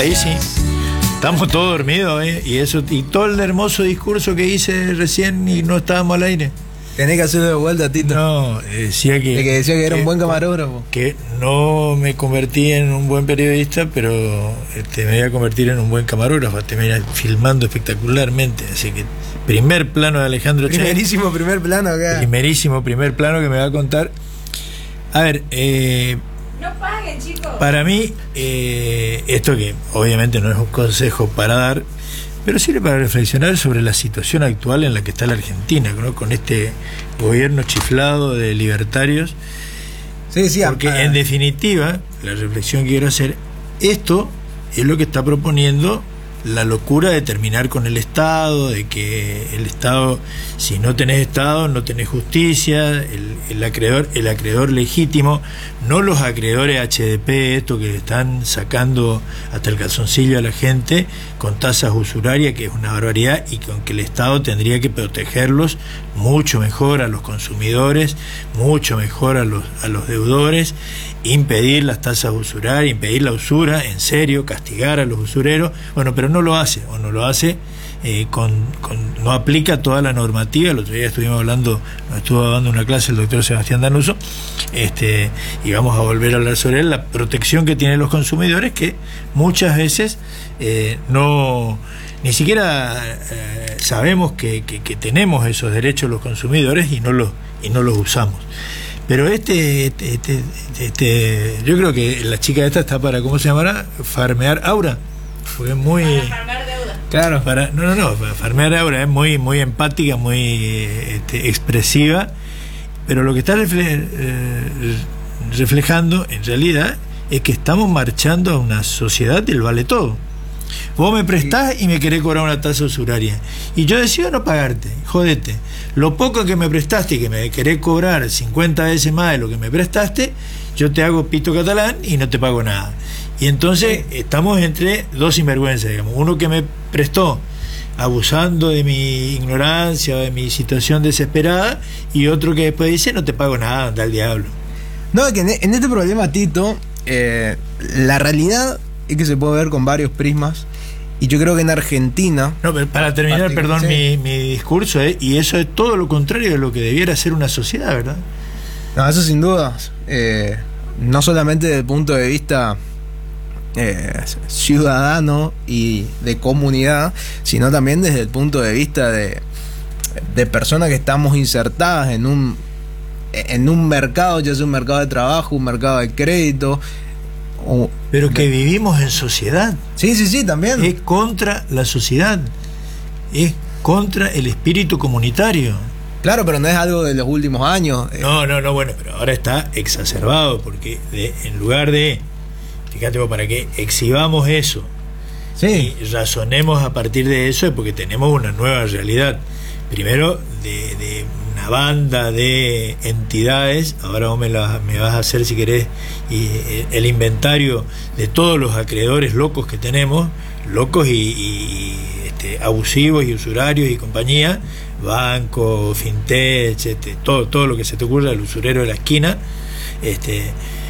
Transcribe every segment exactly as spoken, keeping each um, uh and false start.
Ahí sí. Estamos todos dormidos, ¿eh? Y eso, y todo el hermoso discurso que hice recién y no estábamos al aire. Tenés que hacerlo de vuelta, Tito. No, decía que... De que decía que era que, un buen camarógrafo. Que no me convertí en un buen periodista, pero este, me voy a convertir en un buen camarógrafo. Te mira filmando espectacularmente. Así que, primer plano de Alejandro Chávez. Primerísimo primer plano acá. Primerísimo primer plano que me va a contar. A ver, eh... no paguen, chicos. Para mí, eh, esto que obviamente no es un consejo para dar, pero sirve para reflexionar sobre la situación actual en la que está la Argentina, ¿no? Con este gobierno chiflado de libertarios. Sí, sí, porque a, a, en definitiva, la reflexión que quiero hacer, esto es lo que está proponiendo la locura de terminar con el Estado, de que el Estado, si no tenés Estado, no tenés justicia, el, el acreedor, el acreedor legítimo, no los acreedores H D P, esto que están sacando hasta el calzoncillo a la gente con tasas usurarias, que es una barbaridad, y con que el Estado tendría que protegerlos mucho mejor a los consumidores, mucho mejor a los, a los deudores, impedir las tasas usurarias, impedir la usura, en serio, castigar a los usureros. Bueno, pero no lo hace, o no lo hace, eh, con, con no aplica toda la normativa. El otro día estuvimos hablando, nos estuvo dando una clase el doctor Sebastián Danuso, este, y vamos a volver a hablar sobre él, la protección que tienen los consumidores, que muchas veces eh, no, ni siquiera eh, sabemos que, que, que tenemos esos derechos los consumidores y no los, y no los usamos. Pero este, este, este, este, yo creo que la chica esta está para, ¿cómo se llamará? Farmear Aura. Porque es muy... Para farmear deuda. Claro, para, no, no, no, para farmear Aura es muy, muy empática, muy este, expresiva, pero lo que está refle eh, reflejando en realidad es que estamos marchando a una sociedad del vale todo. Vos me prestás y me querés cobrar una tasa usuraria y yo decido no pagarte, jodete. Lo poco que me prestaste y que me querés cobrar cincuenta veces más de lo que me prestaste, yo te hago pito catalán y no te pago nada. Y entonces estamos entre dos sinvergüenzas, digamos, uno que me prestó abusando de mi ignorancia o de mi situación desesperada, y otro que después dice no te pago nada, anda al diablo. No, es que en este problema, Tito, eh, la realidad es que se puede ver con varios prismas, y yo creo que en Argentina... No, pero para terminar, perdón, sí. mi, mi discurso, eh, y eso es todo lo contrario de lo que debiera ser una sociedad, ¿verdad? No, eso sin duda, eh, no solamente desde el punto de vista eh, ciudadano y de comunidad, sino también desde el punto de vista de, de personas que estamos insertadas en un, en un mercado, ya sea un mercado de trabajo, un mercado de crédito... O pero que vivimos en sociedad. Sí, sí, sí, también. Es contra la sociedad, es contra el espíritu comunitario. Claro, pero no es algo de los últimos años. No, no, no, bueno, pero ahora está exacerbado, porque de, en lugar de, fíjate vos, para que exhibamos eso, sí, y razonemos a partir de eso, es porque tenemos una nueva realidad. Primero, de, de una banda de entidades, ahora vos me, la, me vas a hacer, si querés, y el inventario de todos los acreedores locos que tenemos, locos y, y este, abusivos y usurarios y compañía, banco, fintech, este, todo, todo lo que se te ocurra, el usurero de la esquina, este,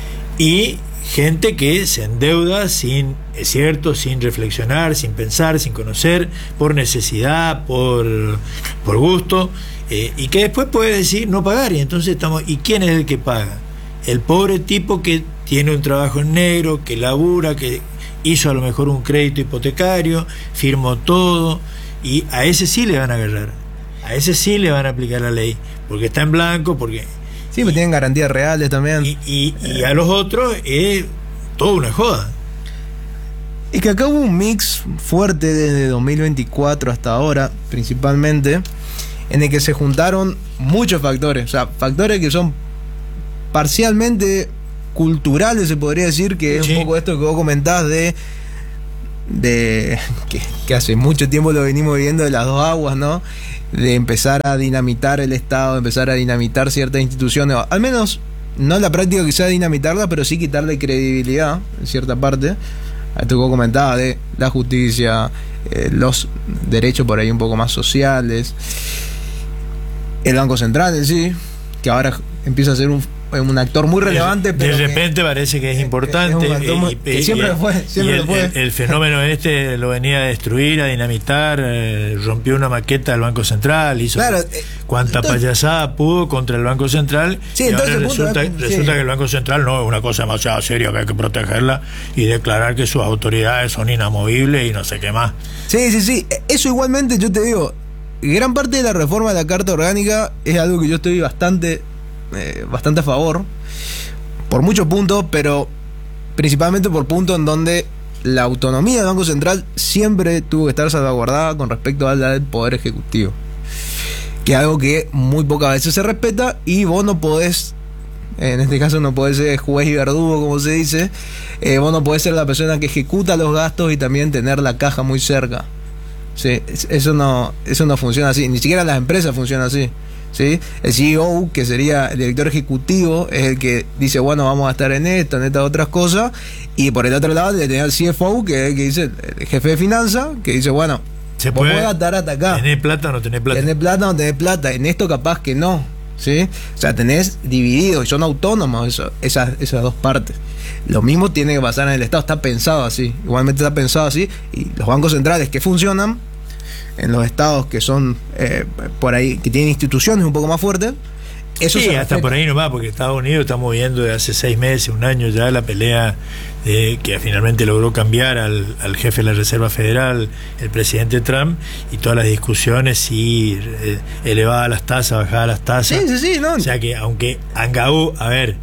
y gente que se endeuda sin, es cierto, sin reflexionar, sin pensar, sin conocer, por necesidad, por, por gusto, eh, y que después puede decir no pagar, y entonces estamos, ¿y quién es el que paga? El pobre tipo que tiene un trabajo en negro, que labura, que hizo a lo mejor un crédito hipotecario, firmó todo, y a ese sí le van a agarrar, a ese sí le van a aplicar la ley, porque está en blanco, porque... Sí, pero tienen garantías reales también. Y, y, y a los otros es toda una joda. Es que acá hubo un mix fuerte desde dos mil veinticuatro hasta ahora, principalmente, en el que se juntaron muchos factores. O sea, factores que son parcialmente culturales, se podría decir, que es sí. un poco esto que vos comentás de... de que, que hace mucho tiempo lo venimos viendo de las dos aguas, ¿no? De empezar a dinamitar el Estado, de empezar a dinamitar ciertas instituciones, al menos no la práctica que sea dinamitarla, pero sí quitarle credibilidad en cierta parte. Esto que vos comentabas de la justicia, eh, los derechos por ahí un poco más sociales, el Banco Central en sí, que ahora empieza a ser un, un actor muy relevante, de, pero de que- repente parece que es importante. es un actor muy- que siempre lo fue, siempre y lo el, fue. el- el fenómeno este lo venía a destruir, a dinamitar, eh, rompió una maqueta del Banco Central, hizo Claro, eh, cuanta entonces- payasada pudo contra el Banco Central. Sí, y ahora entonces el punto resulta, es que- resulta sí. que el Banco Central no es una cosa demasiado seria, que hay que protegerla y declarar que sus autoridades son inamovibles y no sé qué más. Sí, sí, sí. Eso igualmente yo te digo, gran parte de la reforma de la Carta Orgánica es algo que yo estoy bastante, eh, bastante a favor, por muchos puntos, pero principalmente por puntos en donde la autonomía del Banco Central siempre tuvo que estar salvaguardada con respecto a la del Poder Ejecutivo, que es algo que muy pocas veces se respeta y vos no podés, en este caso no podés ser juez y verdugo como se dice, eh, vos no podés ser la persona que ejecuta los gastos y también tener la caja muy cerca. Sí, es- eso no, eso no funciona así, ni siquiera las empresas funcionan así. ¿Sí? El C E O, que sería el director ejecutivo, es el que dice, bueno, vamos a estar en esto, en estas otras cosas, y por el otro lado le tenía el C F O, que es el que dice, el jefe de finanzas, que dice, bueno, Se vos puede podés atar hasta acá. ¿Tenés plata o no tenés plata? Tenés plata o no tenés plata. En esto capaz que no. ¿Sí? O sea, tenés dividido y son autónomos eso, esas, esas dos partes. Lo mismo tiene que pasar en el Estado. Está pensado así. Igualmente está pensado así. Y los bancos centrales que funcionan en los estados que son eh, por ahí, que tienen instituciones un poco más fuertes, eso Sí, se hasta respeta. por ahí nomás, porque Estados Unidos estamos viendo de hace seis meses, un año ya, la pelea de, que finalmente logró cambiar al, al jefe de la Reserva Federal, el presidente Trump, y todas las discusiones, si eh, elevaba las tasas, bajaba las tasas. Sí, sí, sí, no. O sea que, aunque Angaú, a ver,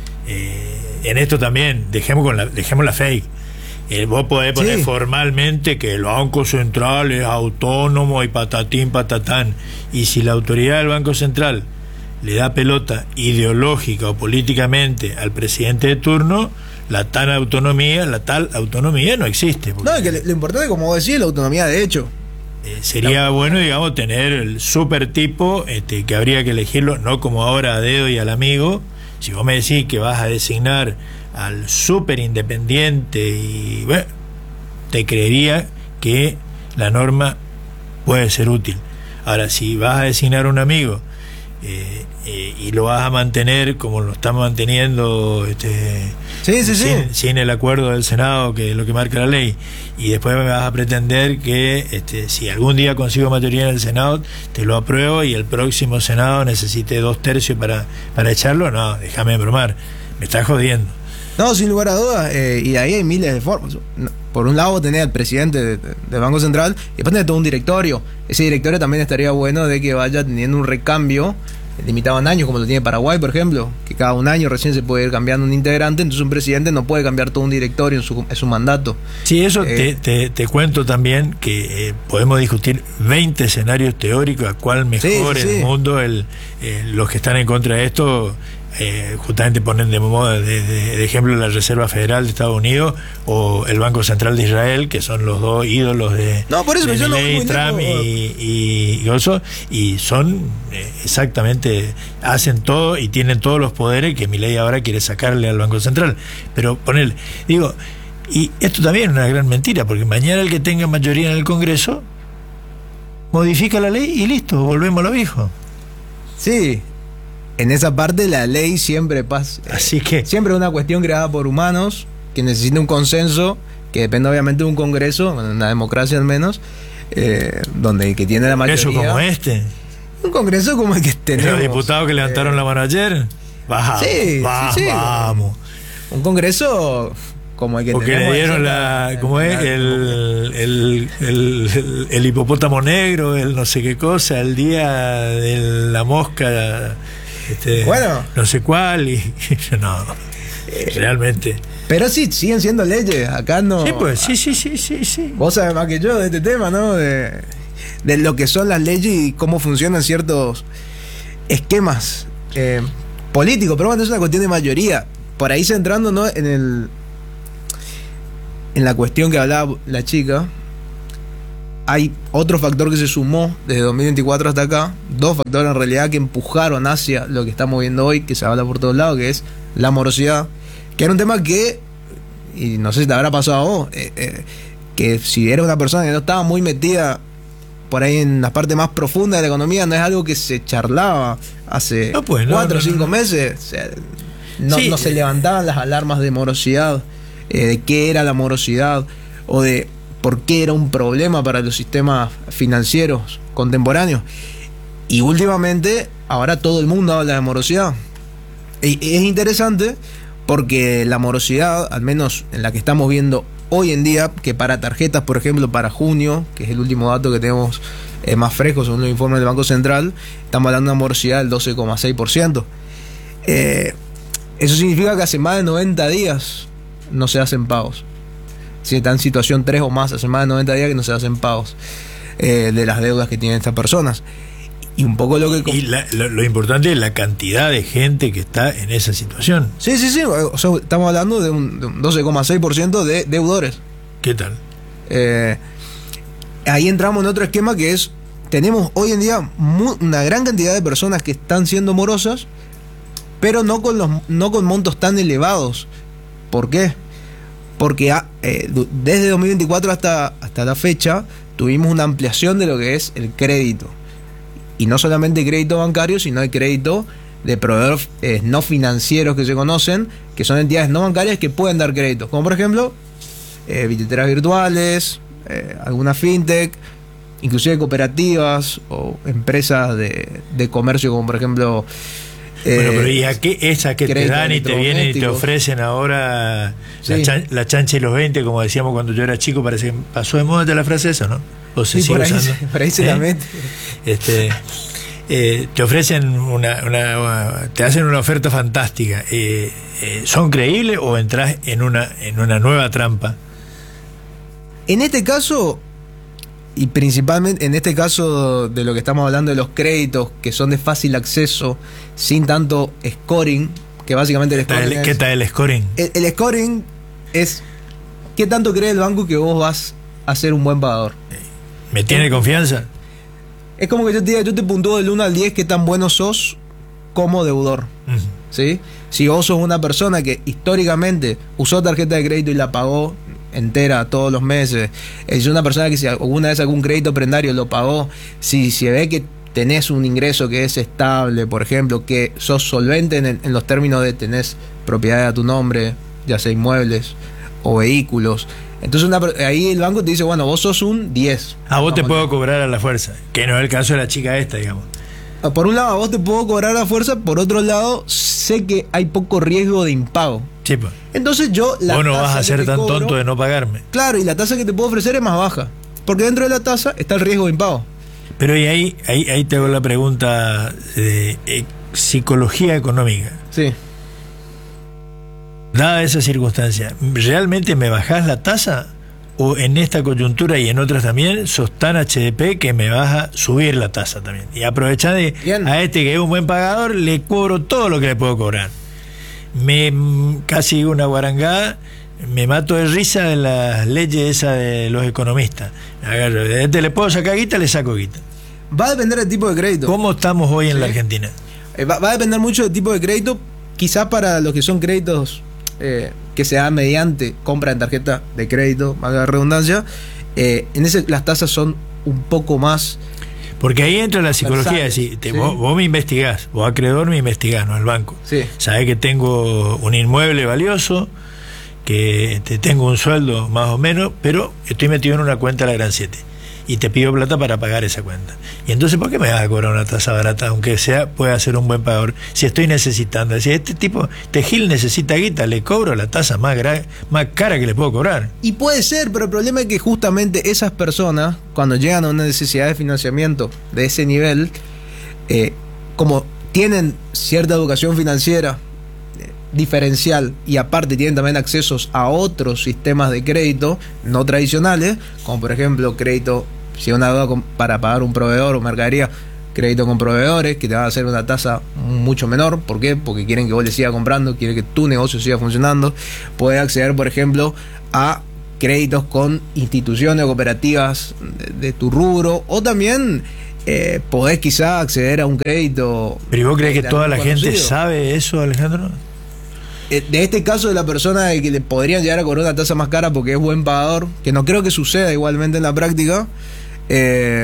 eh, en esto también, dejemos, con la, dejemos la fake. Eh, vos podés poner Sí. formalmente que el Banco Central es autónomo y patatín, patatán. Y si la autoridad del Banco Central le da pelota ideológica o políticamente al presidente de turno, la tal autonomía, la tal autonomía no existe. porque, No, que lo, lo importante, como vos decís, es la autonomía de hecho. eh, sería bueno, digamos, tener el super tipo este, que habría que elegirlo, no como ahora a dedo y al amigo. Si vos me decís que vas a designar al súper independiente, y bueno, te creería que la norma puede ser útil. Ahora, si vas a designar a un amigo eh, eh, y lo vas a mantener como lo estamos manteniendo, este, Sí, sí, sí. sin, sin el acuerdo del Senado, que es lo que marca la ley, y después me vas a pretender que este, si algún día consigo mayoría en el Senado, te lo apruebo y el próximo Senado necesite dos tercios para, para echarlo, no, déjame bromar, me estás jodiendo. No, sin lugar a dudas, eh, y ahí hay miles de formas. No, por un lado tenés al presidente de- de- del Banco Central y después tenés todo un directorio. Ese directorio también estaría bueno de que vaya teniendo un recambio limitado en años, como lo tiene Paraguay, por ejemplo, que cada un año recién se puede ir cambiando un integrante, entonces un presidente no puede cambiar todo un directorio en su, en su mandato. Sí, eso Eh, te, te, te cuento también que eh, podemos discutir veinte escenarios teóricos a cuál mejor Sí, sí, el sí. mundo, el, eh, los que están en contra de esto, eh, justamente ponen de moda de, de- de ejemplo la Reserva Federal de Estados Unidos o el Banco Central de Israel, que son los dos ídolos de, No, por eso de yo no voy Milei, muy Trump lejos. y, y, y Gozo, y son eh, exactamente, hacen todo y tienen todos los poderes que Milei ahora quiere sacarle al Banco Central. Pero ponele, digo, y esto también es una gran mentira, porque mañana el que tenga mayoría en el Congreso modifica la ley y listo, volvemos a lo viejo. Sí, en esa parte la ley siempre pasa. Así que Siempre es una cuestión creada por humanos que necesita un consenso, que depende obviamente de un congreso, bueno, una democracia al menos, eh, donde el que tiene la mayoría. eso como este, Un congreso como el que tenemos. los diputados que levantaron eh, la mano ayer, vamos, Sí, sí, vamos, sí. vamos. Un congreso como el que Porque tenemos. le dieron etcétera. la, ¿cómo es? El, el, el, el, el hipopótamo negro, el no sé qué cosa, el día de la mosca, este, Bueno. no sé cuál, y no, realmente. Pero sí, siguen siendo leyes. Acá no. Sí, pues, sí, sí, sí, sí, sí. Vos sabés más que yo de este tema, ¿no? De, de lo que son las leyes y cómo funcionan ciertos esquemas eh, políticos. Pero bueno, es una cuestión de mayoría. Por ahí centrándonos en el. En la cuestión que hablaba la chica, hay otro factor que se sumó desde dos mil veinticuatro hasta acá, dos factores en realidad que empujaron hacia lo que estamos viendo hoy, que se habla por todos lados, que es la morosidad, que era un tema que, y no sé si te habrá pasado a vos, eh, eh, que si era una persona que no estaba muy metida por ahí en la parte más profunda de la economía, no es algo que se charlaba hace no, pues, no, cuatro o no, cinco no. meses. O sea, no, Sí, no se eh, levantaban las alarmas de morosidad, eh, de qué era la morosidad o de por qué era un problema para los sistemas financieros contemporáneos. Y últimamente, ahora todo el mundo habla de morosidad. Y es interesante porque la morosidad, al menos en la que estamos viendo hoy en día, que para tarjetas, por ejemplo, para junio, que es el último dato que tenemos eh, más fresco según los informes del Banco Central, estamos hablando de una morosidad del doce coma seis por ciento. Eh, eso significa que hace más de noventa días no se hacen pagos. Si está en situación tres o más, hace más de noventa días que no se hacen pagos eh, de las deudas que tienen estas personas. Y un poco lo que... Y la, lo, lo importante es la cantidad de gente que está en esa situación. Sí, sí, sí. O sea, estamos hablando de un, de un doce coma seis por ciento de deudores. ¿Qué tal? Eh, ahí entramos en otro esquema que es, tenemos hoy en día mu- una gran cantidad de personas que están siendo morosas, pero no con, los, no con montos tan elevados. ¿Por qué? Porque ah, eh, desde dos mil veinticuatro hasta, hasta la fecha tuvimos una ampliación de lo que es el crédito. Y no solamente crédito bancario, sino el crédito de proveedores eh, no financieros que se conocen, que son entidades no bancarias que pueden dar créditos, como por ejemplo eh, billeteras virtuales, eh, alguna fintech, inclusive cooperativas o empresas de, de comercio, como por ejemplo eh, bueno, pero ¿y a qué esas que te créditos dan y te vienen y te electrodomésticos? ofrecen ahora Sí. la, chan- la chancha y los veinte, como decíamos cuando yo era chico? Parece que pasó de moda la frase esa, ¿no? O se Sí, sigue por ahí, usando. se- por ahí se ¿Eh? la mete. Este, eh, te ofrecen una, una, te hacen una oferta fantástica. Eh, eh, ¿Son creíbles o entras en una en una nueva trampa? En este caso, y principalmente en este caso de lo que estamos hablando de los créditos que son de fácil acceso, sin tanto scoring, que básicamente el ¿Qué tal scoring el, es- qué tal el scoring? el, el scoring es qué tanto cree el banco que vos vas a ser un buen pagador. ¿Me tiene confianza? Es como que yo te diga, yo te puntúo del uno al diez qué tan bueno sos como deudor. Ujú. ¿Sí? Si vos sos una persona que históricamente usó tarjeta de crédito y la pagó entera todos los meses, eh, si es una persona que si alguna vez sacó un crédito prendario lo pagó, si se ve que tenés un ingreso que es estable, por ejemplo, que sos solvente en, en los términos de tenés propiedad a tu nombre, ya sea inmuebles o vehículos, entonces una, ahí el banco te dice, bueno, vos sos un diez. A vos te Vamos, puedo cobrar a la fuerza, que no es el caso de la chica esta, digamos. por un lado, a vos te puedo cobrar a fuerza, por otro lado, sé que hay poco riesgo de impago. Sí, pues. Entonces yo la Vos no tasa vas a que ser te tan cobro- tonto de no pagarme. Claro, y la tasa que te puedo ofrecer es más baja. Porque dentro de la tasa está el riesgo de impago. Pero y ahí, ahí, ahí te hago la pregunta de eh, psicología económica. Sí. Dada esa circunstancia, ¿realmente me bajás la tasa? ¿O en esta coyuntura y en otras también sos tan H D P que me vas a subir la tasa también? Y aprovechá de Bien. a este que es un buen pagador, le cobro todo lo que le puedo cobrar. Me mm, casi una guarangada, me mato de risa de las leyes esas de los economistas. Agarro, de este le puedo sacar guita, le saco guita. Va a depender del tipo de crédito. ¿Cómo estamos hoy en Sí. la Argentina? Eh, va, va a depender mucho del tipo de crédito. Quizás para los que son créditos eh, que se dan mediante compra en tarjeta de crédito, valga la redundancia, eh, en ese las tasas son un poco más. Porque ahí entra la psicología, Versátil, decir, te- sí. vos, vos me investigás, vos acreedor me investigás, no el banco. Sí. Sabés que tengo un inmueble valioso, que te tengo un sueldo más o menos, pero estoy metido en una cuenta de la Gran siete y te pido plata para pagar esa cuenta. Y entonces, ¿por qué me vas a cobrar una tasa barata, aunque sea pueda ser un buen pagador, si estoy necesitando? Si este tipo, este Gil necesita guita, le cobro la tasa más, gra- más cara que le puedo cobrar. Y puede ser, pero el problema es que justamente esas personas, cuando llegan a una necesidad de financiamiento de ese nivel, eh, como tienen cierta educación financiera eh, diferencial y aparte tienen también accesos a otros sistemas de crédito no tradicionales, como por ejemplo crédito, si hay una deuda con- para pagar un proveedor o mercadería, crédito con proveedores que te van a hacer una tasa mucho menor. ¿Por qué? Porque quieren que vos le sigas comprando, quieren que tu negocio siga funcionando. Puedes acceder, por ejemplo, a créditos con instituciones o cooperativas de, de tu rubro, o también eh, podés quizá acceder a un crédito. Pero ¿y vos crees que de toda la algún gente conocido. sabe eso, Alejandro? Eh, de este caso de la persona de que le podrían llegar a cobrar una tasa más cara porque es buen pagador, que no creo que suceda igualmente en la práctica, eh,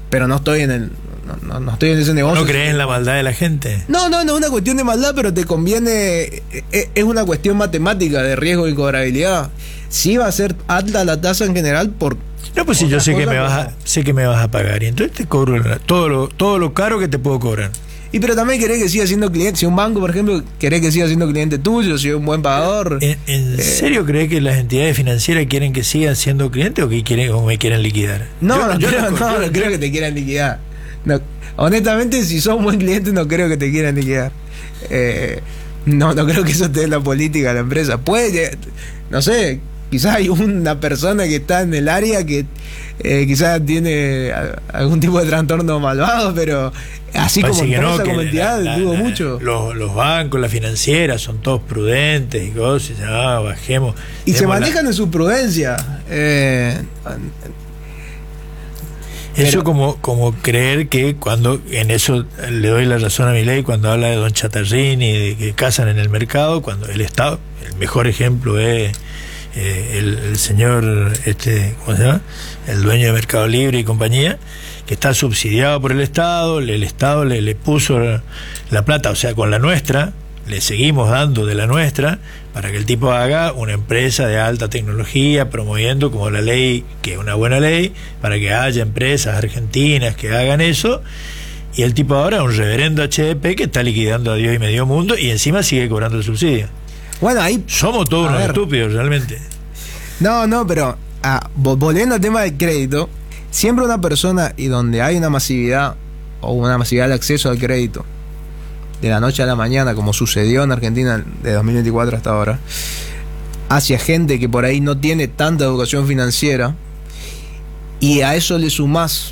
pero no estoy en el no, no, no estoy en ese negocio. ¿No crees en la maldad de la gente? No, no, no es una cuestión de maldad, pero te conviene, es, es una cuestión matemática de riesgo y cobrabilidad. Sí va a ser alta la tasa en general por... No, pues si yo sé que me vas a, sé que me vas a pagar y entonces te cobro la- todo lo, todo lo caro que te puedo cobrar. Y pero también querés que siga siendo cliente, si un banco, por ejemplo, querés que siga siendo cliente tuyo, si es un buen pagador. ¿En, en Eh, serio crees que las entidades financieras quieren que sigan siendo clientes o que quieren o me quieren liquidar? No, Yo- no, yo creo, no- no, no creo que te quieran liquidar. No, honestamente, si sos un buen cliente, no creo que te quieran liquidar. Eh, no, no creo que eso esté en la política de la empresa. Puede, no sé, quizás hay una persona que está en el área que eh, quizás tiene a- algún tipo de trastorno malvado, pero así como Parece que empresa, no, que como la- entidad, la- dudo la- mucho. Los, los bancos, las financieras son todos prudentes y cosas. y Ah, bajemos. Y se demos la- manejan en su prudencia. Eh, Eso pero- como, como creer que cuando, en eso le doy la razón a mi ley cuando habla de Don Chatarrini, de que cazan en el mercado, cuando el Estado, el mejor ejemplo es eh, el, el señor, este, ¿cómo se llama? El dueño de Mercado Libre y compañía, que está subsidiado por el Estado, le- el Estado le, le puso la, la plata, o sea, con la nuestra, le seguimos dando de la nuestra para que el tipo haga una empresa de alta tecnología, promoviendo como la ley, que es una buena ley, para que haya empresas argentinas que hagan eso, y el tipo ahora es un reverendo H D P que está liquidando a Dios y medio mundo y encima sigue cobrando el subsidio. bueno, ahí Somos todos A unos ver. estúpidos realmente. No, no, pero ah, vo- volviendo al tema del crédito, siempre una persona y donde hay una masividad o una masividad de acceso al crédito de la noche a la mañana, como sucedió en Argentina de dos mil veinticuatro hasta ahora, hacia gente que por ahí no tiene tanta educación financiera, y a eso le sumás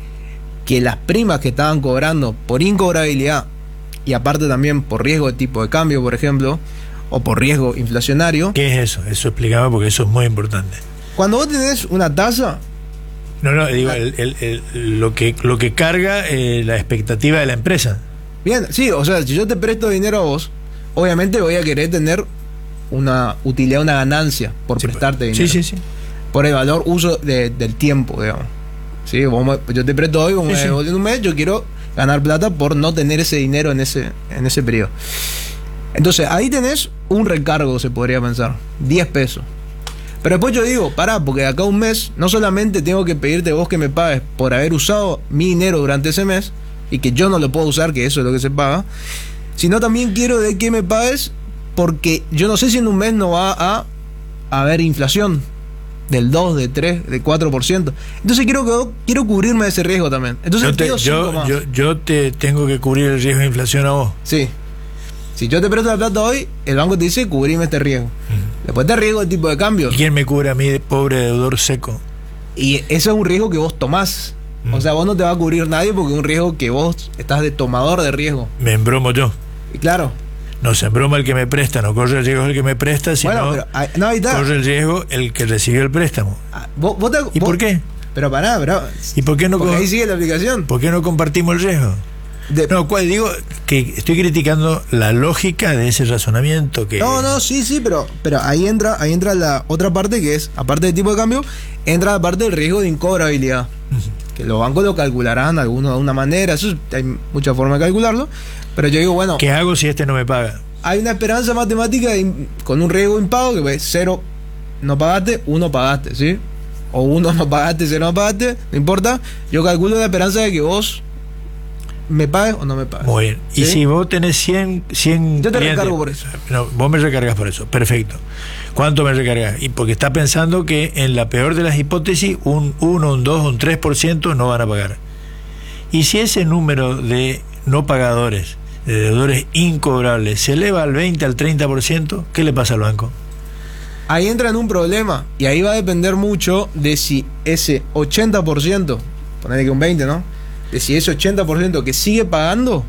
que las primas que estaban cobrando por incobrabilidad y aparte también por riesgo de tipo de cambio, por ejemplo, o por riesgo inflacionario, ¿Qué es eso? Eso explicaba porque eso es muy importante. cuando vos tenés una tasa... No, no, digo, el, el- el- lo, que, lo que carga eh, la expectativa de la empresa. Bien, sí, o sea, si yo te presto dinero a vos, obviamente voy a querer tener una utilidad, una ganancia por Sí, prestarte pues. dinero. Sí, sí, sí. Por el valor uso de- del tiempo, digamos. Sí, vos me- yo te presto hoy, vos Sí, me sí. devolvés en un mes, yo quiero ganar plata por no tener ese dinero en ese, en ese periodo. Entonces, ahí tenés un recargo, se podría pensar, diez pesos. Pero después yo digo, pará, porque de acá a un mes no solamente tengo que pedirte vos que me pagues por haber usado mi dinero durante ese mes y que yo no lo puedo usar, que eso es lo que se paga, sino también quiero de que me pagues porque yo no sé si en un mes no va a haber inflación del dos, de tres, de cuatro por ciento. Entonces quiero, que, quiero cubrirme de ese riesgo también. Entonces Yo te, pido cinco yo, más. yo, yo te tengo que cubrir el riesgo de inflación a vos. Sí. Si yo te presto la plata hoy, el banco te dice cubrime este riesgo. Después te riesgo el tipo de cambio. ¿Y quién me cubre a mí, de pobre deudor seco? Y eso es un riesgo que vos tomás. Mm. O sea, vos no te va a cubrir nadie porque es un riesgo que vos estás de tomador de riesgo. Me embromo yo. Y claro. No se embroma el que me presta, no corre el riesgo el que me presta, sino bueno, pero ah, no, ahí está. corre el riesgo el que recibió el préstamo. Ah, vos- vos te- ¿Y vos- por qué? Pero pará, pero. ¿Y por qué no, Porque co- ahí sigue la aplicación. ¿por qué no compartimos el riesgo? De- No, ¿cuál? Digo que estoy criticando la lógica de ese razonamiento que... No, no, sí, sí, pero, pero ahí entra, ahí entra la otra parte que es, aparte del tipo de cambio, entra la parte del riesgo de incobrabilidad. Que los bancos lo calcularán algunos de una manera, eso hay muchas formas de calcularlo, pero yo digo, bueno, ¿Qué hago si este no me paga? hay una esperanza matemática de in- con un riesgo impago que es cero no pagaste, uno pagaste, ¿sí? O uno no pagaste, cero no pagaste, no importa, yo calculo la esperanza de que vos me pagues o no me pagues. Muy bien. Y ¿Sí? si vos tenés cien, cien Yo te clientes- recargo por eso. No, vos me recargas por eso. Perfecto. ¿Cuánto me recargas? Y porque está pensando que en la peor de las hipótesis, un uno, un dos, un tres por ciento no van a pagar. Y si ese número de no pagadores, de deudores incobrables, se eleva al veinte, al treinta por ciento, ¿qué le pasa al banco? Ahí entra en un problema y ahí va a depender mucho de si ese ochenta por ciento, ponele que un veinte, ¿no? De si ese ochenta por ciento que sigue pagando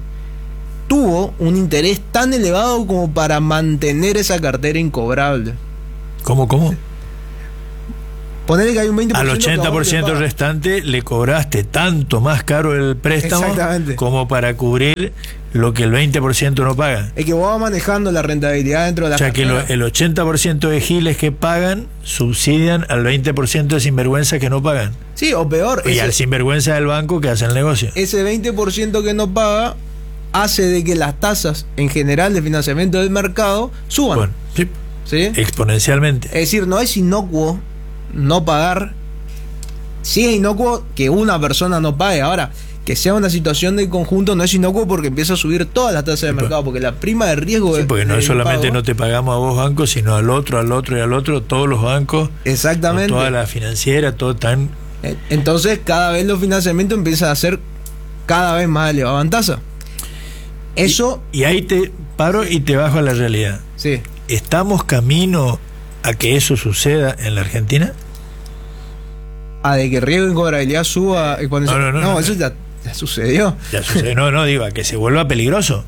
tuvo un interés tan elevado como para mantener esa cartera incobrable. ¿Cómo, cómo? Ponele que hay un veinte por ciento al ochenta por ciento que a vos le restante le cobraste tanto más caro el préstamo Exactamente. como para cubrir lo que el veinte por ciento no paga. Es que vos vas manejando la rentabilidad dentro de la O sea que lo- cartera. el ochenta por ciento de giles que pagan subsidian al veinte por ciento de sinvergüenzas que no pagan. Sí, o peor, Y ese, al sinvergüenza del banco que hace el negocio. ese veinte por ciento que no paga hace de que las tasas en general de financiamiento del mercado suban. Bueno, sí, ¿Sí? exponencialmente. Es decir, no es inocuo no pagar. Sí es inocuo que una persona no pague. Ahora, que sea una situación de conjunto no es inocuo porque empieza a subir todas las tasas de Sí, mercado, porque la prima de riesgo Sí, es porque no es solamente no te pagamos a vos banco, sino al otro, al otro y al otro, todos los bancos, Exactamente. toda la financiera, todo están. Eh, Entonces, cada vez los financiamientos empiezan a ser cada vez más elevados en tasa. Eso, Y ahí te paro y te bajo a la realidad. sí. ¿Estamos camino a que eso suceda en la Argentina? A de que riesgo y cobrabilidad suba exponencial- No, no, no, no. eso ya, ya sucedió. Ya sucede. No, no, digo, a que se vuelva peligroso.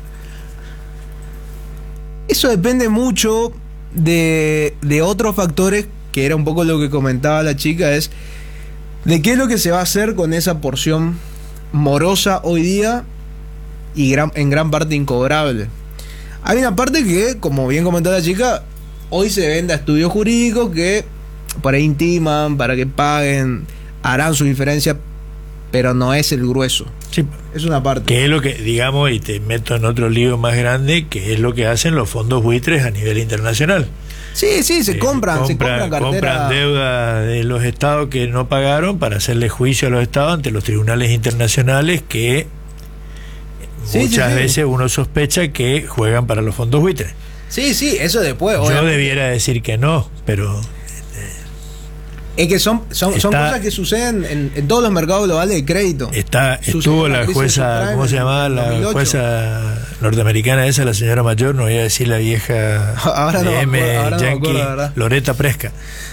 Eso depende mucho de, de otros factores, que era un poco lo que comentaba la chica, es de qué es lo que se va a hacer con esa porción morosa hoy día y gran, en gran parte incobrable. Hay una parte que, como bien comentó la chica, hoy se vende a estudios jurídicos que por ahí intiman, para que paguen, harán su diferencia, pero no es el grueso. Sí, Es una parte. que es lo que, digamos, y te meto en otro lío más grande, que es lo que hacen los fondos buitres a nivel internacional. Sí, sí, se Eh, compran, se compran cartera. compran deuda de los estados que no pagaron para hacerle juicio a los estados ante los tribunales internacionales que Sí, muchas sí, sí. veces uno sospecha que juegan para los fondos buitres. Sí, sí, eso después. Yo obviamente. debiera decir que no, pero Es que son, son, son Está- cosas que suceden en, en todos los mercados globales de crédito. está Sucedió estuvo en la la crisis jueza, subprime ¿cómo se en llamaba? La dos mil ocho. jueza norteamericana esa, la señora mayor, no voy a decir la vieja Ahora no de me M acuerdo, ahora no me Yankee, acuerdo, la verdad. Loretta Presca.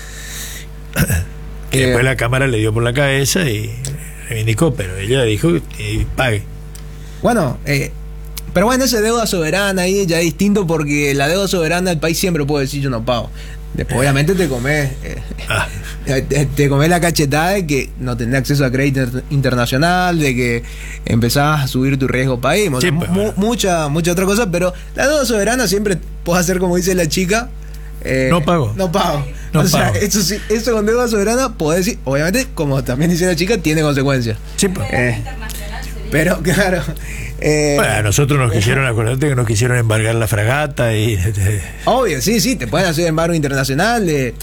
Que Eh, después la cámara le dio por la cabeza y reivindicó, pero ella dijo que pague. Bueno, eh, pero bueno, esa deuda soberana ahí ya es distinto porque la deuda soberana el país siempre puede decir yo no pago. Después obviamente te comes eh, Ah, te, te comes la cachetada de que no tenés acceso a crédito inter- internacional, de que empezás a subir tu riesgo país, o sea, Sí, pues, mu- bueno. mucha, mucha otra cosa, pero la deuda soberana siempre puede hacer como dice la chica. eh, No pago. No pago. No o sea, pago. eso sí, eso con deuda soberana podés decir, obviamente, como también dice la chica, tiene consecuencias. sí, pues. Eh, internacional sería. Pero claro. eh, Bueno, a nosotros nos quisieron, acordate que nos quisieron embargar la fragata y Obvio, sí, sí, te pueden hacer embargo internacional, eh,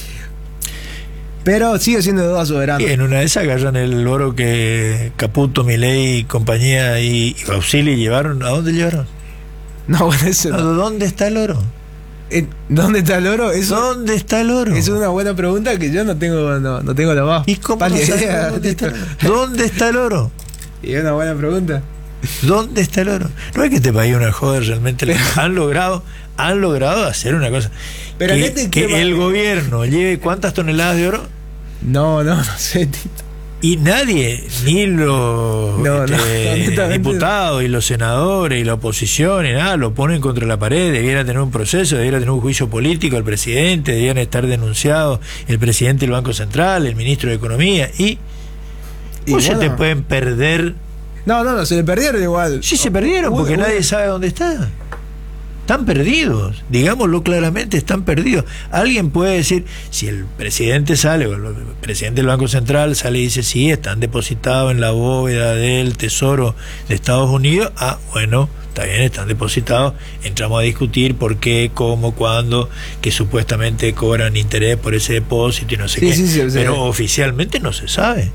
pero sigue siendo deuda soberana. y en una de esas agarran el oro que Caputo, Milei, compañía y, y Bausili llevaron. ¿A dónde llevaron? No, bueno, eso ¿A no. dónde está el oro? Eh, ¿Dónde está el oro? Eso, ¿Dónde está el oro? eso es una buena pregunta que yo no tengo, no, no tengo la más ¿Y cómo no pálida sabes idea. dónde está? ¿Dónde está el oro? Y es una buena pregunta. ¿Dónde está el oro? No es que este país es una joda, realmente lo- han logrado, han logrado hacer una cosa. Pero que, en este que tema- el gobierno lleve cuántas toneladas de oro No, no, no sé. Tito. y nadie, ni los No, no, este, honestamente diputados y los senadores y la oposición y nada, lo ponen contra la pared, debiera tener un proceso, debiera tener un juicio político el presidente, debieran estar denunciados el presidente del Banco Central, el ministro de Economía y, Y ¿cómo se bueno. te pueden perder? No, no, no, se le perdieron igual. Sí, se perdieron Uy, porque uy. nadie sabe dónde está. Están perdidos, digámoslo claramente, están perdidos. Alguien puede decir, si el presidente sale, o el presidente del Banco Central sale y dice, sí, están depositados en la bóveda del Tesoro de Estados Unidos, ah, bueno, está bien, están depositados, entramos a discutir por qué, cómo, cuándo, que supuestamente cobran interés por ese depósito y no sé Sí, qué, sí, sí, sí. pero oficialmente no se sabe.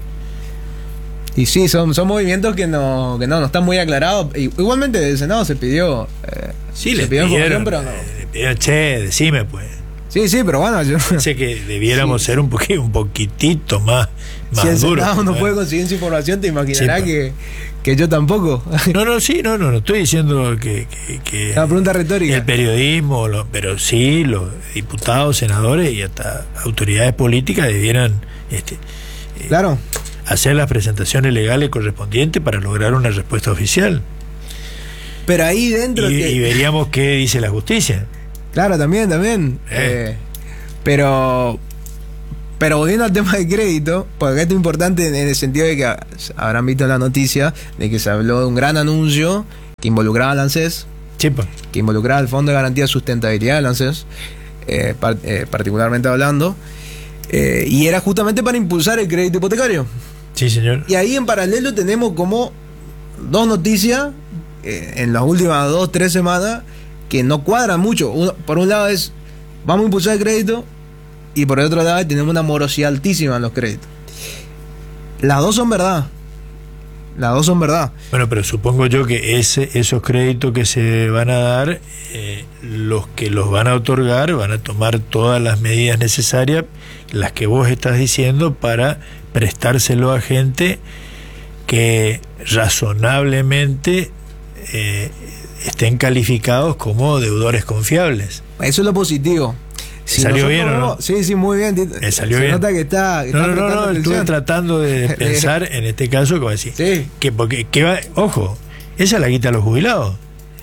Y sí, son, son movimientos que no, que no, no están muy aclarados. I- Igualmente del Senado se pidió. eh, Sí, se le pidió pidieron, información, pero no. eh, le pidieron, che, decime pues. Sí, sí, pero bueno, yo. Sé que debiéramos ser un poquito, un poquitito más, más Si el duros. Senado no ¿no? puede conseguir esa información, te imaginarás Sí, pa. que, que yo tampoco. No, no, sí, no, no, no estoy diciendo que, que, que Una pregunta retórica. el periodismo, lo- pero sí los diputados, senadores y hasta autoridades políticas debieran este, Claro. hacer las presentaciones legales correspondientes para lograr una respuesta oficial. Pero ahí dentro. Y, que- y veríamos qué dice la justicia. Claro, también, también. Eh. Eh, pero. Pero volviendo al tema de crédito, porque esto es importante en el sentido de que habrán visto la noticia de que se habló de un gran anuncio que involucraba al ANSES, Sí, pues. que involucraba al Fondo de Garantía de Sustentabilidad del ANSES, eh, par- eh, particularmente hablando, eh, y era justamente para impulsar el crédito hipotecario. Sí, señor. Y ahí en paralelo tenemos como dos noticias eh, en las últimas dos, tres semanas que no cuadran mucho. Uno, por un lado es, vamos a impulsar el crédito, y por el otro lado tenemos una morosidad altísima en los créditos. Las dos son verdad. Las dos son verdad. Bueno, pero supongo yo que ese, esos créditos que se van a dar, eh, los que los van a otorgar van a tomar todas las medidas necesarias, las que vos estás diciendo, para prestárselo a gente que razonablemente eh, estén calificados como deudores confiables. Eso es lo positivo. Si ¿Salió nosotros bien o no? vamos- Sí, sí, muy bien. Eh, salió Se bien. nota que está. que No, está no, no, prestando no, estuve atención. tratando de pensar en este caso, como decir, Sí. que porque, que va, ojo, esa es la guita de los jubilados.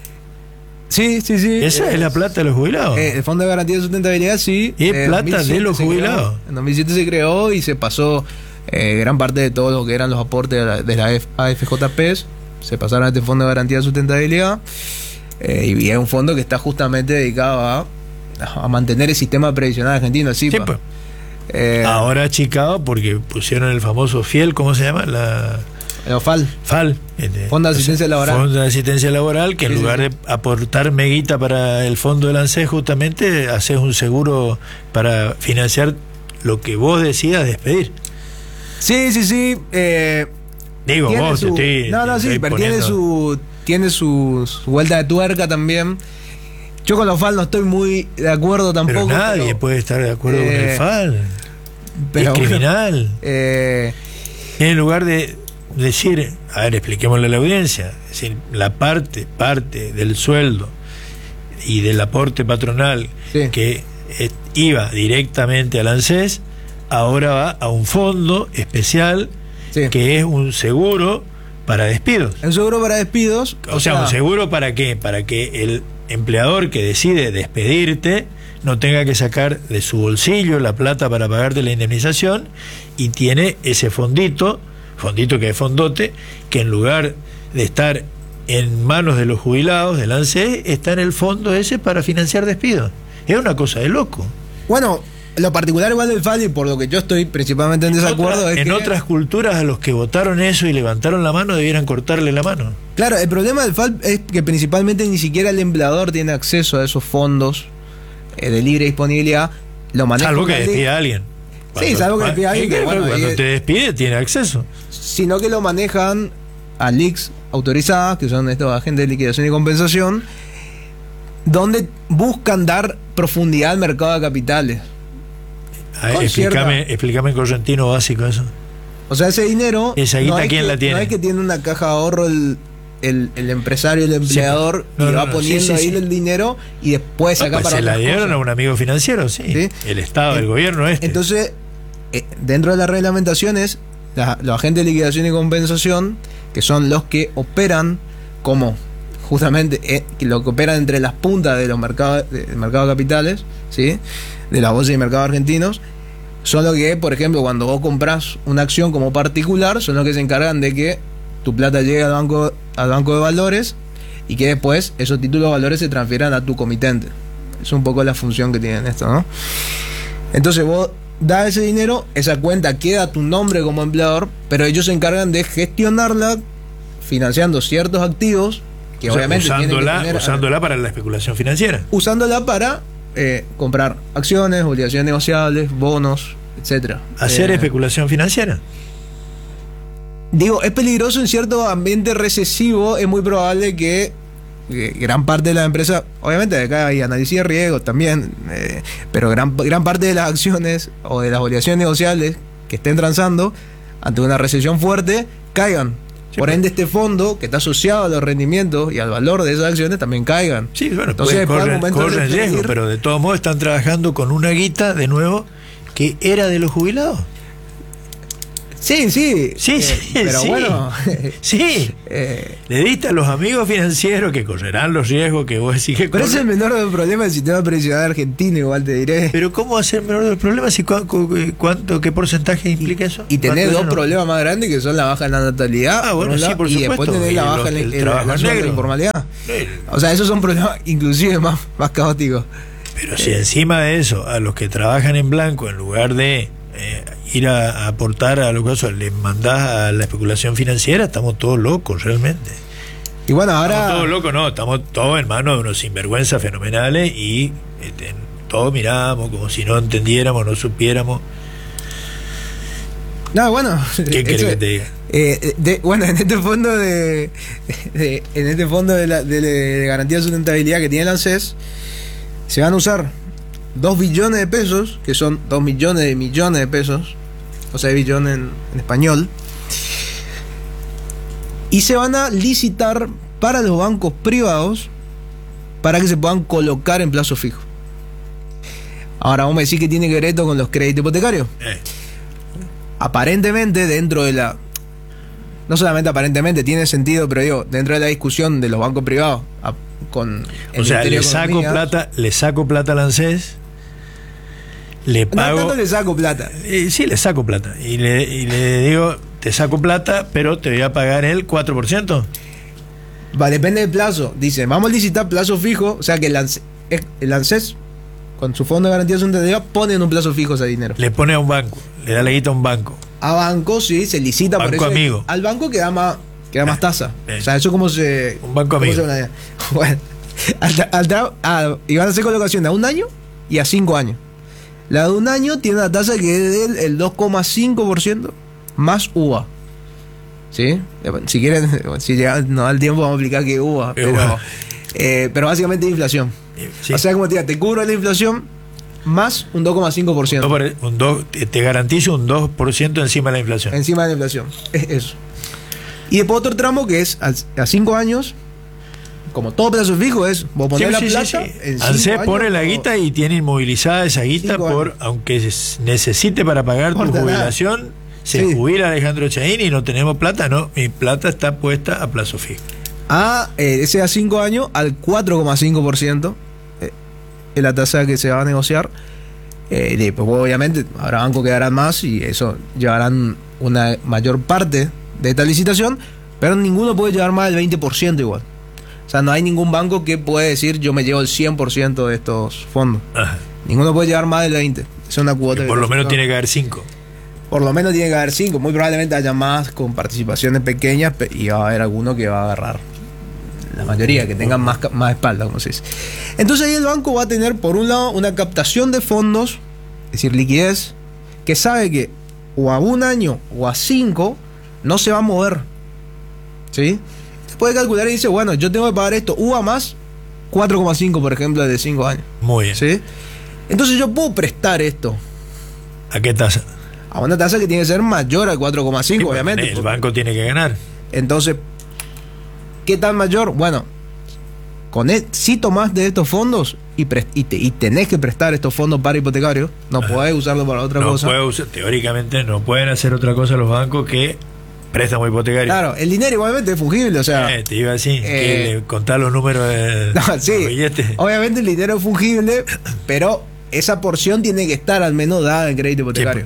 Sí, sí, sí. Esa Eh, es la plata de los jubilados. Eh, el Fondo de Garantía de Sustentabilidad, sí. Y es Eh, plata dos mil siete de los se creó. jubilados. En dos mil siete se creó y se pasó eh, gran parte de todo lo que eran los aportes de la, de la A F J P, se pasaron a este Fondo de Garantía de Sustentabilidad. Eh, y es un fondo que está justamente dedicado a, a mantener el sistema previsional argentino. Sí, Sí, pa. pues. Eh, Ahora achicado porque pusieron el famoso FIEL, ¿cómo se llama? La el OFAL. FAL. este, Fondo de Asistencia Laboral. Fondo de Asistencia Laboral, que en Sí, sí, lugar sí. de aportar meguita para el fondo del ANSES, justamente haces un seguro para financiar lo que vos decidas despedir. Sí, sí, sí. Eh, Digo, tiene vos su- te estoy. No, no, te sí, estoy pero tiene poniendo- su, tiene su, su vuelta de tuerca también. Yo con los FAL no estoy muy de acuerdo Pero tampoco. nadie pero- puede estar de acuerdo con eh, el FAL. pero es bueno, criminal. eh, En lugar de decir, a ver, expliquémosle a la audiencia, es decir, la parte, parte del sueldo y del aporte patronal Sí. que eh, iba directamente al ANSES, ahora va a un fondo especial sí. que es un seguro para despidos. Un seguro para despidos. O sea, un seguro para qué? Para que el empleador que decide despedirte no tenga que sacar de su bolsillo la plata para pagarte la indemnización, y tiene ese fondito, fondito que es fondote, que en lugar de estar en manos de los jubilados del ANSES, está en el fondo ese para financiar despidos. Es una cosa de loco. Bueno, lo particular igual del FAL, y por lo que yo estoy principalmente en desacuerdo, Otra- es en que, otras culturas, a los que votaron eso y levantaron la mano debieran cortarle la mano. claro, el problema del FAL es que principalmente ni siquiera el empleador tiene acceso a esos fondos eh, de libre disponibilidad. Lo maneja Salvo que una ley, despida a alguien. Sí, salvo que despida a alguien, ¿Qué? que, bueno, Cuando ahí- te despide tiene acceso. sino que lo manejan a L I Cs autorizadas, que son estos agentes de liquidación y compensación, donde buscan dar profundidad al mercado de capitales. A ver, Con explícame, cierta- explícame en correntino básico eso. O sea, ese dinero. ¿Esa guita no es quién que- la tiene? No es que tiene una caja de ahorro el, el, el empresario, el empleador, No, y no, va no, poniendo sí, sí, ahí sí. el dinero y después No, saca pues para se la otras dieron cosas. a un amigo financiero, sí. ¿Sí? El Estado, el En- gobierno este. Entonces, eh, dentro de las reglamentaciones, la- los agentes de liquidación y compensación, que son los que operan como justamente eh, que lo que operan entre las puntas de los mercados del mercado de capitales, ¿sí? De la bolsa y mercados argentinos, son los que, por ejemplo, cuando vos compras una acción como particular, son los que se encargan de que tu plata llegue al banco al banco de valores y que después esos títulos de valores se transfieran a tu comitente. Es un poco la función que tienen esto, ¿no? Entonces vos das ese dinero, esa cuenta queda a tu nombre como empleador, pero ellos se encargan de gestionarla financiando ciertos activos que O sea, obviamente tienen que usándola, tener- usándola para la especulación financiera. usándola para eh, comprar acciones, obligaciones negociables, bonos, etcétera. Hacer Eh, especulación financiera. Digo, es peligroso en cierto ambiente recesivo, es muy probable que, que gran parte de las empresas, obviamente acá hay análisis de riesgo también, eh, pero gran, gran parte de las acciones o de las obligaciones negociables que estén transando ante una recesión fuerte, caigan. Sí, Por pues. ende, este fondo, que está asociado a los rendimientos y al valor de esas acciones, también caigan. Sí, bueno, Entonces, pueden- después, al corren, momento de corren riesgo, despedir- pero de todos modos están trabajando con una guita, de nuevo, que era de los jubilados. Sí, sí. Sí, eh, sí, pero sí. bueno. Sí, eh, le diste a los amigos financieros que correrán los riesgos que vos decís que pero es corren. el menor de los problemas del sistema previsional argentino, igual te diré. Pero ¿cómo hacer menor de los problemas y cu- cu- cuánto, qué porcentaje implica eso? Y tener ¿Cuánto dos es, no? problemas más grandes que son la baja en la natalidad Ah, bueno, un sí, lado, por y después supuesto, tener la y baja los- en, el en- en trabajo la zona de negro. la informalidad. Eh, O sea, esos son problemas inclusive más, más caóticos. Pero si encima de eso, a los que trabajan en blanco, en lugar de eh, ir a, a aportar a los casos, les mandás a la especulación financiera, estamos todos locos realmente. Y bueno, Estamos ahora... todos locos, no, estamos todos en manos de unos sinvergüenzas fenomenales y este, todos miramos como si no entendiéramos, no supiéramos. No, bueno. ¿Qué querés eso- que te diga? eh, de- bueno, en este fondo de, de- en este fondo de, la, de, de garantía de sustentabilidad que tiene el ANSES, se van a usar dos billones de pesos, que son dos millones de millones de pesos, o sea, billón en, en español, y se van a licitar para los bancos privados para que se puedan colocar en plazo fijo. Ahora vamos a decir que tiene que ver esto con los créditos hipotecarios. Eh, Aparentemente, dentro de la... No solamente aparentemente, tiene sentido, pero digo, dentro de la discusión de los bancos privados a- con... el o sea, Ministerio le de saco Economía, plata, le saco plata al ANSES, le No pago. tanto le saco plata. Eh, sí, le saco plata. Y le, y le digo, te saco plata, pero te voy a pagar el cuatro por ciento. Va, depende del plazo. Dice, vamos a licitar plazo fijo, o sea que el ANSES, el ANSES con su fondo de garantía de sustentabilidad, pone en un plazo fijo ese dinero. Le pone a un banco, le da la guita a un banco. A banco, sí, se licita por Banco eso. amigo. Al banco que da más, que da más tasa. Eh. O sea, eso como se... Un banco cómo amigo. se planea. Bueno, al tra- al tra- a- y van a hacer colocación a un año y a cinco años. La de un año tiene una tasa que es del el dos coma cinco por ciento más U V A. ¿Sí? Si quieren, si llega, no da el tiempo, vamos a explicar qué es U V A. Qué Pero, U V A. eh, pero básicamente es inflación. Sí. O sea, como te diga, te cubro la inflación más un dos coma cinco por ciento. Dos por- un dos- te te garantizo un dos por ciento encima de la inflación. Encima de la inflación. Es eso. Y después otro tramo que es al- a cinco años, como todo plazo fijo, es vos ponés Sí, la sí, sí, plata. sí. En cinco ANSES años, pone la o- guita y tiene inmovilizada esa guita Cinco por, años. aunque se- necesite para pagar tu Por nada. jubilación, se Sí. jubila Alejandro Chaín y no tenemos plata, no, mi plata está puesta a plazo fijo. A eh, ese a cinco años al cuatro coma cinco por ciento eh, es la tasa que se va a negociar. Eh, y después, obviamente, habrá bancos que darán más y eso llevarán una mayor parte de esta licitación, pero ninguno puede llevar más del veinte por ciento igual. O sea, no hay ningún banco que pueda decir yo me llevo el cien por ciento de estos fondos. Ajá. Ninguno puede llevar más del veinte por ciento. Es una cuota. Que que por lo menos nosotros- tiene que haber cinco. Por lo menos tiene que haber cinco. Muy probablemente haya más con participaciones pequeñas pe- y va a haber alguno que va a agarrar. La mayoría, que tengan más, ca- más espalda, como se dice. Entonces ahí el banco va a tener, por un lado, una captación de fondos, es decir, liquidez, que sabe que o a un año o a cinco no se va a mover. ¿Sí? Se puede calcular y dice, bueno, yo tengo que pagar esto, U V A más cuatro coma cinco, por ejemplo, de cinco años. Muy bien. ¿Sí? Entonces yo puedo prestar esto ¿A qué tasa? a una tasa que tiene que ser mayor al cuatro coma cinco, Sí, obviamente. El porque- banco tiene que ganar. Entonces, ¿qué tan mayor? Bueno, con e- si tomás de estos fondos y, pres- y, te- y tenés que prestar estos fondos para hipotecarios, no Ajá. podés usarlo para otra No cosa. puede usar- teóricamente no pueden hacer otra cosa los bancos que préstamo hipotecario. Claro, el dinero igualmente es fungible, o sea, Eh, te iba a decir, eh, que le- contar los números de no, sí, los billetes. obviamente el dinero es fungible, pero esa porción tiene que estar al menos dada en crédito hipotecario.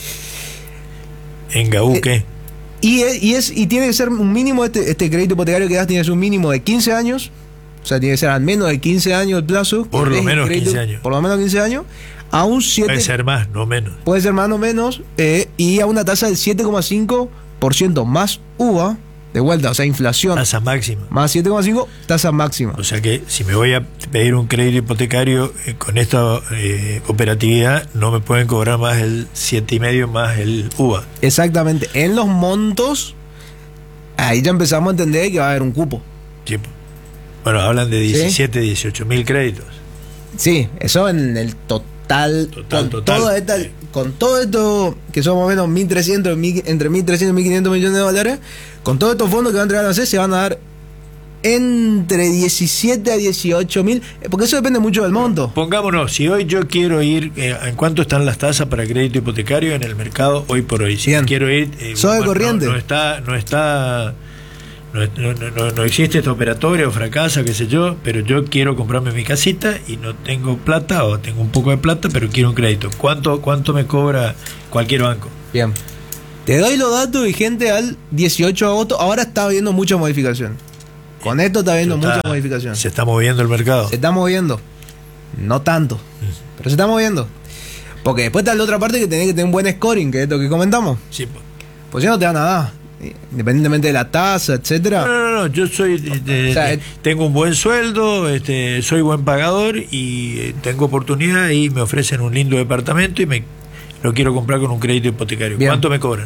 En Gaú, eh, ¿qué? Y, es, y, es, y tiene que ser un mínimo, este, este crédito hipotecario que das tiene que ser un mínimo de quince años, o sea, tiene que ser al menos de quince años el plazo. Por que lo des el menos crédito- quince años. Por lo menos quince años, a un siete Puede ser más, no menos. puede ser más o menos, eh, y a una tasa del siete coma cinco por ciento más U V A, de vuelta, o sea, inflación, Tasa máxima. más siete coma cinco, tasa máxima. O sea que si me voy a pedir un crédito hipotecario eh, con esta eh, operatividad, no me pueden cobrar más el siete y medio más el U V A. Exactamente, en los montos, ahí ya empezamos a entender que va a haber un cupo. Sí. Bueno, hablan de Sí. diecisiete, dieciocho mil créditos. Sí, eso en el total, Total, con, total. toda esta- con todo esto, que son más o menos mil trescientos, mil entre mil trescientos y mil quinientos millones de dólares, con todos estos fondos que van a entregar a C, se van a dar entre diecisiete a dieciocho mil, porque eso depende mucho del monto. Pongámonos, si hoy yo quiero ir, eh, ¿en cuánto están las tasas para crédito hipotecario en el mercado hoy por hoy? Si Bien. quiero ir, eh, ¿Sos de bueno, corriente? No, no está, no está, no, no, no, no existe esta operatoria o fracasa, qué sé yo, pero yo quiero comprarme mi casita y no tengo plata o tengo un poco de plata, pero quiero un crédito. ¿Cuánto, cuánto me cobra cualquier banco? Bien. Te doy los datos vigentes al dieciocho de agosto. Ahora está habiendo mucha modificación. Con esto está habiendo Está- mucha modificación. Se está moviendo el mercado. Se está moviendo. No tanto. Pero se está moviendo. Porque después está la otra parte que tenés que tener un buen scoring, que es esto que comentamos. Sí, po- Pues si no te dan nada. Independientemente de la tasa, etcétera. No, no, no, yo soy de- de- O sea, de- eh, tengo un buen sueldo, este, soy buen pagador y eh, tengo oportunidad y me ofrecen un lindo departamento y me lo quiero comprar con un crédito hipotecario. Bien. ¿Cuánto me cobran?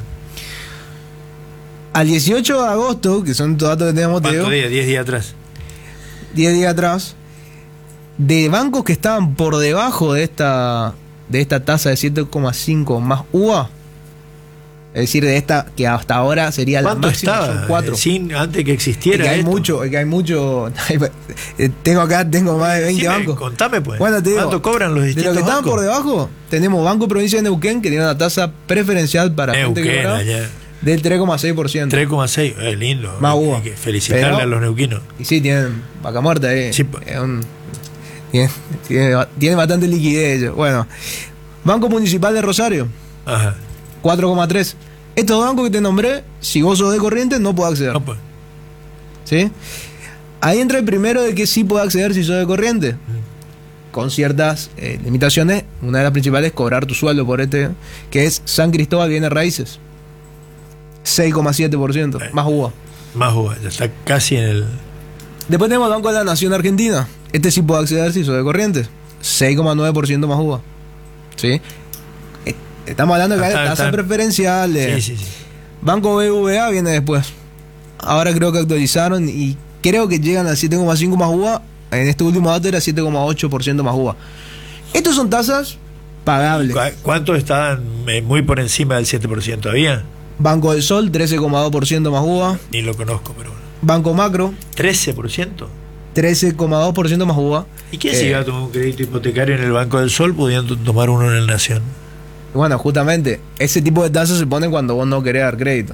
Al dieciocho de agosto, que son los datos que tenemos, te digo, ¿Cuántos días? diez días atrás. diez días atrás, de bancos que estaban por debajo de esta de esta tasa de siete coma cinco más U A, es decir, de esta que hasta ahora sería la ¿Cuánto máxima, estaba? son cuatro. Eh, Sin, antes que Es existiera que hay esto. mucho, es que hay mucho. eh, tengo acá, tengo más de veinte Decime, bancos. Contame pues. Bueno, te digo, ¿Cuánto cobran los de distintos los que estaban bancos? por debajo, tenemos Banco Provincia de Neuquén, que tiene una tasa preferencial para gente que Neuquén, cobra allá. del tres coma seis por ciento. tres coma seis, es lindo. Más Hay uva. que felicitarle Pero- a los neuquinos. Y sí, tienen vaca muerta ahí. Sí, pues. Es un- tiene, tiene, tiene bastante liquidez ellos. Bueno, Banco Municipal de Rosario, Ajá. cuatro coma tres. Estos bancos que te nombré, si vos sos de Corrientes, no podés acceder. No, pues. ¿Sí? Ahí entra el primero de que sí podés acceder si sos de Corrientes. Mm. Con ciertas eh, limitaciones. Una de las principales es cobrar tu sueldo por este, que es San Cristóbal Bienes Raíces. seis coma siete por ciento, Eh. más uva. Más uva, ya está casi en el. Después tenemos el Banco de la Nación Argentina. Este sí puede acceder si sos de Corrientes. seis coma nueve por ciento más uva. ¿Sí? Eh, Estamos hablando de que hay Está- tasas está- preferenciales. Sí, sí, sí. Banco B B V A viene después. Ahora creo que actualizaron y creo que llegan a siete coma cinco más uva. En este último dato era siete coma ocho por ciento más uva. Estos son tasas pagables. ¿Cu- ¿Cuántos estaban eh, muy por encima del siete por ciento todavía? Banco del Sol, trece coma dos por ciento más uva. Ni lo conozco, pero bueno. Banco Macro, trece por ciento. trece coma dos por ciento más uva. ¿Y quién Eh, se iba a tomar un crédito hipotecario en el Banco del Sol pudiendo tomar uno en el Nación? Bueno, justamente, ese tipo de tasas se ponen cuando vos no querés dar crédito.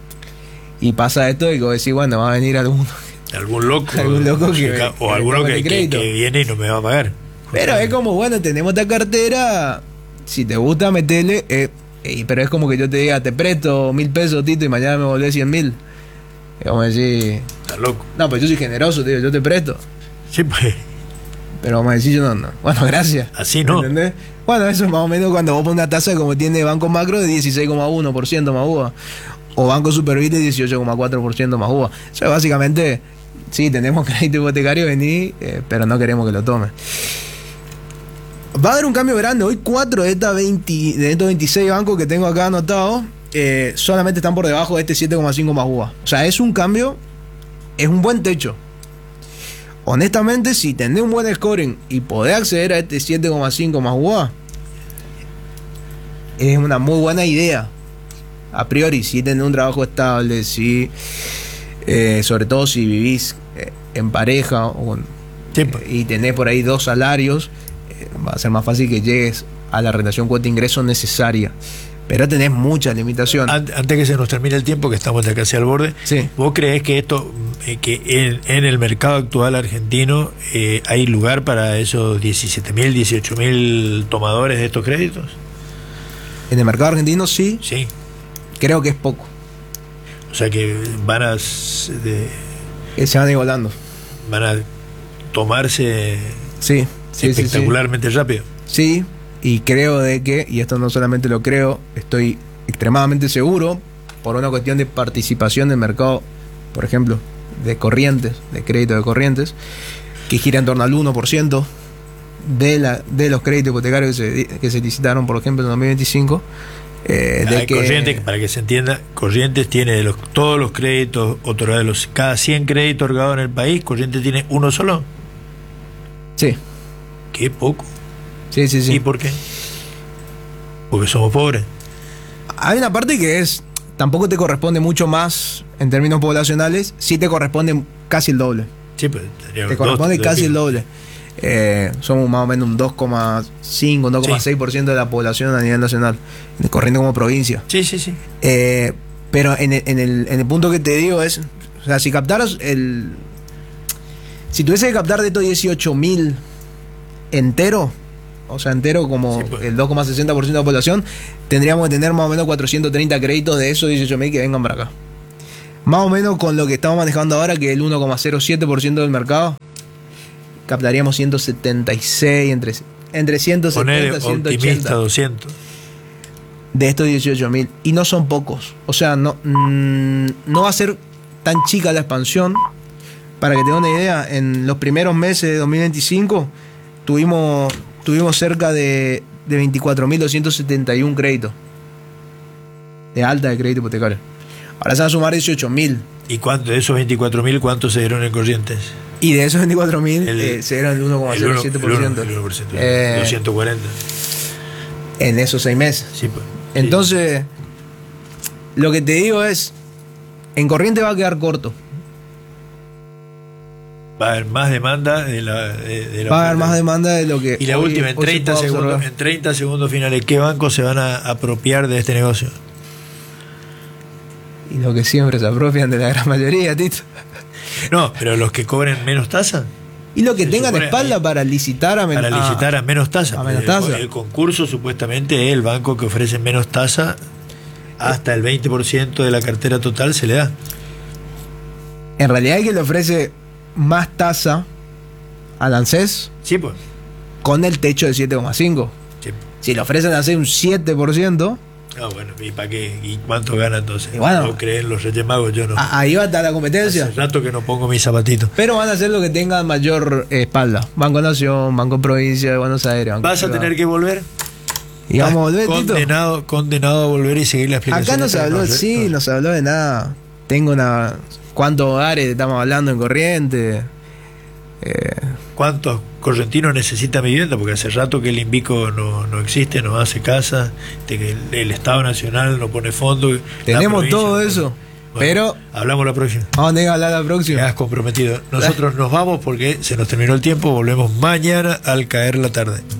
Y pasa esto y vos decís, bueno, va a venir alguno. Algún loco. Algún loco que- o que alguno tome que, el que- crédito. que viene y no me va a pagar. Pero es como, bueno, tenemos esta cartera, si te gusta meterle, eh, eh, pero es como que yo te diga, te presto mil pesos, Tito, y mañana me volvés cien mil. Es como decir, Está loco. no, pues yo soy generoso, tío, yo te presto. Sí, pues. Pero vamos a decir, yo no, no. Bueno, gracias. Así no. ¿Entendés? Bueno, eso es más o menos cuando vos pones una tasa como tiene Banco Macro de dieciséis coma uno por ciento más uva. O Banco Supervit de dieciocho coma cuatro por ciento más uva. O sea, básicamente, sí, tenemos crédito hipotecario, vení, eh, pero no queremos que lo tome. Va a haber un cambio grande. Hoy cuatro de, esta veinte, de estos veintiséis bancos que tengo acá anotados eh, solamente están por debajo de este siete coma cinco más uva. O sea, es un cambio, es un buen techo. Honestamente, si tenés un buen scoring y podés acceder a este siete coma cinco más U A, es una muy buena idea. A priori, si tenés un trabajo estable, si, eh, sobre todo si vivís eh, en pareja o con- Sí, eh, y tenés por ahí dos salarios, eh, va a ser más fácil que llegues a la relación cuota ingreso necesaria. Pero tenés muchas limitaciones. An- Antes que se nos termine el tiempo, que estamos ya casi al borde, Sí. ¿vos creés que esto, eh, que en, en el mercado actual argentino eh, hay lugar para esos diecisiete mil, dieciocho mil tomadores de estos créditos? En el mercado argentino sí, Sí. creo que es poco. O sea que van a, s- de- Que se van igualando. van a tomarse Sí, sí, sí, sí. espectacularmente rápido. Sí, y creo de que, y esto no solamente lo creo, estoy extremadamente seguro, por una cuestión de participación del mercado, por ejemplo, de corrientes, de crédito de corrientes, que gira en torno al uno por ciento de, la, de los créditos hipotecarios que se, que se licitaron, por ejemplo, en dos mil veinticinco. Eh, de Hay que, Corrientes, para que se entienda, Corrientes tiene de los, todos los créditos otorgados, de los, cada cien créditos otorgados en el país, Corrientes tiene uno solo. Sí, Qué poco. sí, sí, sí. ¿Y por qué? Porque somos pobres. Hay una parte que es, tampoco te corresponde mucho más en términos poblacionales, sí te corresponde casi el doble. Sí, pues tendría Te dos- corresponde dos casi el pico. doble. Eh, somos más o menos un dos coma cinco, un dos coma seis por ciento de la población a nivel nacional, corriendo como provincia. Sí, sí, sí. Eh, pero en el, en, el, en el punto que te digo es, o sea, si captaras el... Si tuviese que captar de estos dieciocho mil entero, o sea, entero como Sí, pues. el dos coma sesenta por ciento de la población, tendríamos que tener más o menos cuatrocientos treinta créditos de esos dieciocho mil que vengan para acá. Más o menos con lo que estamos manejando ahora, que es el uno coma cero siete por ciento del mercado, captaríamos ciento setenta y seis, entre, entre ciento Poner setenta y ciento optimista ochenta doscientos. de estos dieciocho mil. Y no son pocos. O sea, no, mm, no va a ser tan chica la expansión. Para que tengan una idea, en los primeros meses de dos mil veinticinco tuvimos, tuvimos cerca de, de veinticuatro mil doscientos setenta y uno créditos de alta de crédito hipotecario. Ahora se van a sumar dieciocho mil. ¿Y cuánto, de esos veinticuatro mil, cuántos se dieron en Corrientes? Y de esos veinticuatro mil El- eh, se dieron el uno coma El cero uno- siete el por uno- ciento el uno por ciento, Eh, doscientos cuarenta. en esos seis meses. Sí, pues. Entonces, lo que te digo es, en Corrientes va a quedar corto. Va a haber más demanda de la, de, de la Va a haber oferta. más demanda de lo que... Y la hoy- última, en hoy se treinta, puede segundos, observar. en treinta segundos finales, ¿qué bancos se van a apropiar de este negocio? Y lo que siempre se apropian de la gran mayoría, Tito. No, pero los que cobren menos tasa, Y lo que Se tengan supone- espalda para licitar a men- para licitar a menos tasa. a menos El- tasa. El, concurso supuestamente es el banco que ofrece menos tasa, hasta el veinte por ciento de la cartera total se le da. En realidad el que le ofrece más tasa al ANSES Sí, pues. con el techo de siete coma cinco. Sí. Si le ofrecen a hacer un siete por ciento, Ah, bueno, ¿y para qué? ¿Y cuánto gana entonces? Y bueno. No creen los Reyes Magos, yo no. a- ahí va a estar la competencia. Hace rato que no pongo mis zapatitos. Pero van a hacer lo que tengan mayor eh, espalda. Banco Nación, Banco Provincia de Buenos Aires. Banco ¿Vas a Ciudad. tener que volver? Y vamos a volver, Tito. condenado, condenado a volver y seguir la explicación. Acá no se habló, sí, no se habló de nada. Tengo una... ¿Cuántos hogares estamos hablando en Corrientes? Eh, ¿Cuántos correntinos necesitan vivienda? Porque hace rato que el Invico no, no existe, no hace casa, de que el, el Estado Nacional no pone fondo. la Tenemos provincia todo no pone- eso, Bueno, pero- hablamos la próxima. vamos a tener que hablar la Te próxima. has comprometido. Nosotros nos vamos porque se nos terminó el tiempo. Volvemos mañana al caer la tarde.